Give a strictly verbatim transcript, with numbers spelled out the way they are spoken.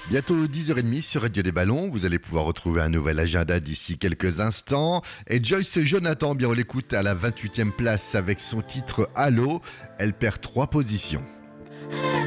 Bientôt dix heures trente sur Radio des Ballons. Vous allez pouvoir retrouver un nouvel agenda d'ici quelques instants. Et Joyce Jonathan, bien on l'écoute à la vingt-huitième place avec son titre Allô. Elle perd trois positions.